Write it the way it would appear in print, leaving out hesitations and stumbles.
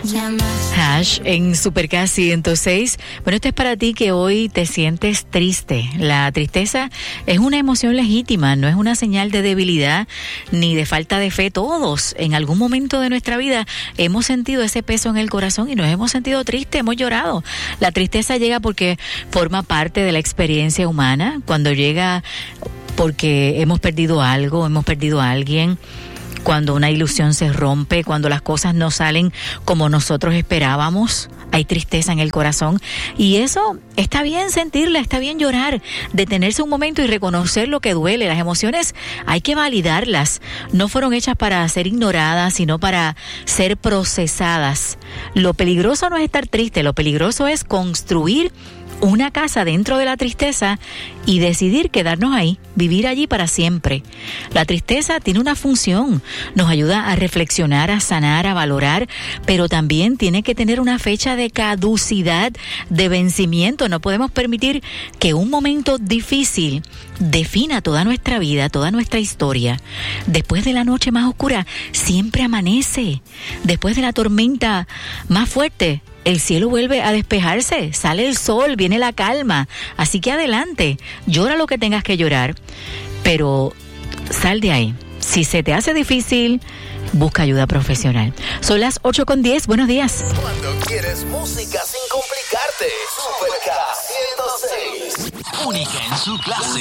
Hash en Supercast 106. Bueno, esto es para ti que hoy te sientes triste. La tristeza es una emoción legítima, no es una señal de debilidad ni de falta de fe. Todos en algún momento de nuestra vida hemos sentido ese peso en el corazón y nos hemos sentido tristes, hemos llorado. La tristeza llega porque forma parte de la experiencia humana, cuando llega porque hemos perdido algo, hemos perdido a alguien, cuando una ilusión se rompe, cuando las cosas no salen como nosotros esperábamos, hay tristeza en el corazón. Y eso está bien sentirla, está bien llorar, detenerse un momento y reconocer lo que duele. Las emociones hay que validarlas. No fueron hechas para ser ignoradas, sino para ser procesadas. Lo peligroso no es estar triste, lo peligroso es construir una casa dentro de la tristeza y decidir quedarnos ahí, vivir allí para siempre. La tristeza tiene una función, nos ayuda a reflexionar, a sanar, a valorar, pero también tiene que tener una fecha de caducidad, de vencimiento. No podemos permitir que un momento difícil defina toda nuestra vida, toda nuestra historia. Después de la noche más oscura, siempre amanece. Después de la tormenta más fuerte, el cielo vuelve a despejarse, sale el sol, viene la calma. Así que adelante, llora lo que tengas que llorar, pero sal de ahí. Si se te hace difícil, busca ayuda profesional. Son las 8:10, buenos días. Cuando quieres música sin complicarte, Supercast 106. Única en su clase.